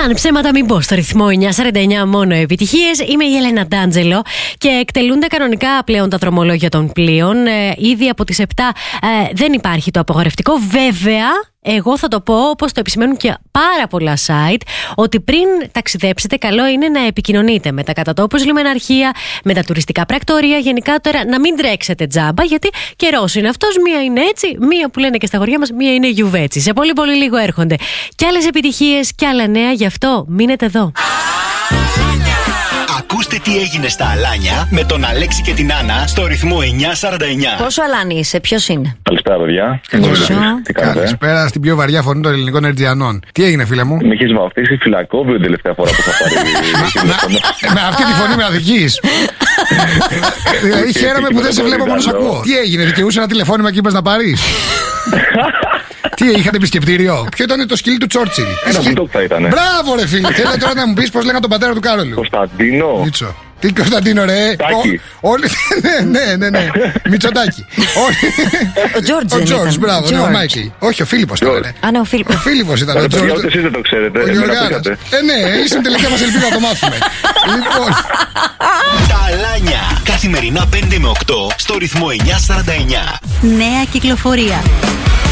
Σαν ψέματα μην πω, στο ρυθμό 949 μόνο επιτυχίες. Είμαι η Έλενα Ντάντζελο και εκτελούνται κανονικά πλέον τα δρομολόγια των πλοίων. Ήδη από τις 7 δεν υπάρχει το απογορευτικό. Βέβαια, εγώ θα το πω, όπως το επισημαίνουν και πάρα πολλά site, ότι πριν ταξιδέψετε, καλό είναι να επικοινωνείτε με τα κατατόπους λιμεναρχεία, με τα τουριστικά πρακτορεία. Γενικά τώρα να μην τρέξετε τζάμπα, γιατί καιρός είναι αυτός. Μία είναι έτσι, μία που λένε και στα χωριά μας, μία είναι γιουβέτσι. Σε πολύ πολύ λίγο έρχονται και άλλες επιτυχίες και άλλα νέα, γι' αυτό μείνετε εδώ. Ακούστε τι έγινε στα Αλάνια με τον Αλέξη και την Άννα στο ρυθμό 949. Πόσο Αλάνι είσαι, ποιος είναι? Καλησπέρα, παιδιά. Τι κάνετε? Καλησπέρα στην πιο βαριά φωνή των ελληνικών Ερτζιανών. Τι έγινε, φίλε μου? Με έχει βαφτίσει φυλακόβιο την τελευταία φορά που θα πάρει. Με αυτή τη φωνή με αδικείς. Δηλαδή χαίρομαι που δεν σε βλέπω, μόνο σ' ακούω. Τι έγινε, δικαιούσε ένα τηλεφώνημα και είπες να πάρεις? Τι, είχατε επισκεπτήριο? Ποιο ήταν το σκυλί του Τσόρτσιλ? Ένα μπουλντόγκ θα ήταν. Μπράβο, ρε φίλε. Θέλω τώρα να μου πεις πώς λέγανε τον πατέρα του Κάρολου. Κωνσταντίνο. Μίτσο. Τι Κωνσταντίνο, ρε? Τάκη. Όλοι. Ναι. Μητσοτάκη. Ο Τζόρτζ, μπράβο. Ο Μάικλ. Όχι, ο Φίλιππος ήταν. Α, ναι, ο Φίλιππος. Ο Φίλιππος ήταν. Ο Τζόρτζ. Εσείς δεν το ξέρετε. Ναι, ήσουν τελικά μας ελπίδα να το μάθουμε. Λοιπόν. Τα Αλάνια. Καθημερινά 5 με 8 στο ρυθμό 949. Νέα κυκλοφορία.